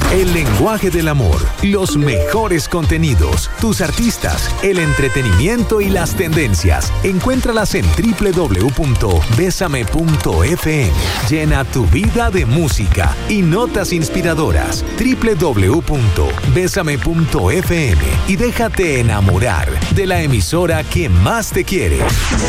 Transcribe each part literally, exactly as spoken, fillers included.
El lenguaje del amor, los mejores contenidos, tus artistas, el entretenimiento y las tendencias. Encuéntralas en doble u doble u doble u punto besame punto efe eme. Llena tu vida de música y notas inspiradoras. doble u doble u doble u punto besame punto efe eme y déjate enamorar de la emisora que más te quiere.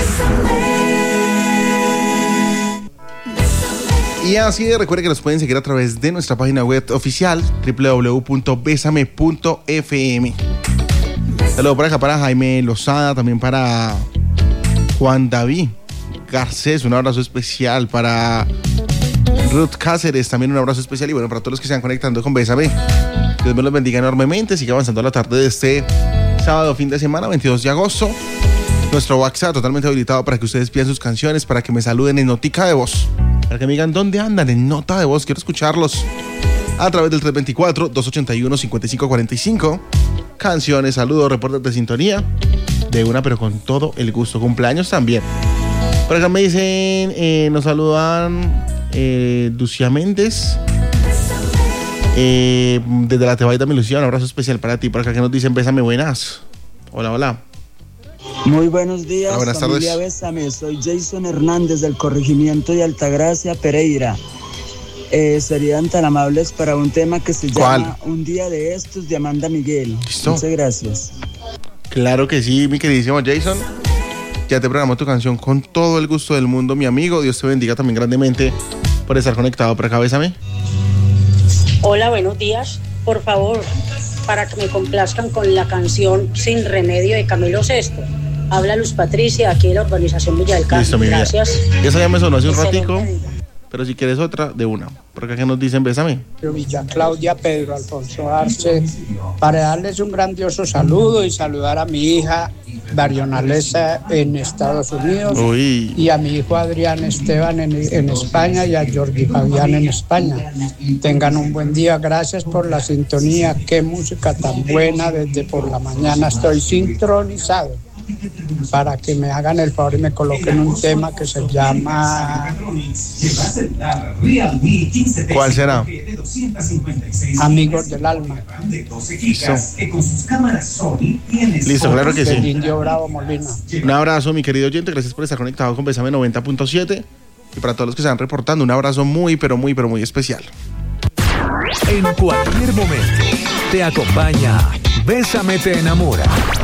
Y así de recuerden que nos pueden seguir a través de nuestra página web oficial doble u doble u doble u punto besame punto efe eme. Saludos por acá para Jaime Lozada, también para Juan David Garcés, un abrazo especial para Ruth Cáceres, también un abrazo especial, y bueno, para todos los que se están conectando con Bésame, Dios me los bendiga enormemente. Sigue avanzando la tarde de este sábado, fin de semana, veintidós de agosto. Nuestro WhatsApp totalmente habilitado para que ustedes pidan sus canciones, para que me saluden en notica de voz, para que me digan dónde andan en nota de voz. Quiero escucharlos a través del tres dos cuatro, dos ocho uno, cinco cinco cuatro cinco. Canciones, saludos, reportes de sintonía, de una, pero con todo el gusto. Cumpleaños también. Por acá me dicen, eh, nos saludan eh, Lucia Méndez. Eh, desde la Tebaida, mi Lucía, un abrazo especial para ti. Por acá que nos dicen, bésame, buenas. Hola, hola. Muy buenos días, hola, buenas familia tardes. Bésame. Soy Jason Hernández del corregimiento de Altagracia, Pereira. Eh, serían tan amables para un tema que se ¿Cuál? llama Un día de estos, de Amanda Miguel. ¿Listo? Muchas gracias. Claro que sí, mi queridísimo Jason. Ya te programó tu canción con todo el gusto del mundo, mi amigo. Dios te bendiga también grandemente por estar conectado por acá, Bésame. Hola, buenos días. Por favor, para que me complazcan con la canción Sin Remedio de Camilo Sesto. Habla Luz Patricia, aquí de la urbanización Villa del Carmen. Listo, mi vida. Gracias. Esa ya me sonó hace un Excelente ratico, día. pero si quieres otra, de una. Por acá que nos dicen, bésame. Villa Claudia, Pedro Alfonso Arce, para darles un grandioso saludo y saludar a mi hija Darionalesa en Estados Unidos. Uy. Y a mi hijo Adrián Esteban en, en España y a Jordi Fabián en España. Tengan un buen día, gracias por la sintonía, qué música tan buena, desde por la mañana estoy sincronizado. Para que me hagan el favor y me coloquen un tema que se llama... ¿Cuál será? Amigos del Alma. Listo. Listo, claro que Del sí. Indio Bravo Molina. Un abrazo, mi querido oyente. Gracias por estar conectado con Bésame noventa punto siete. Y para todos los que se están reportando, un abrazo muy, pero muy, pero muy especial. En cualquier momento te acompaña Bésame te enamora.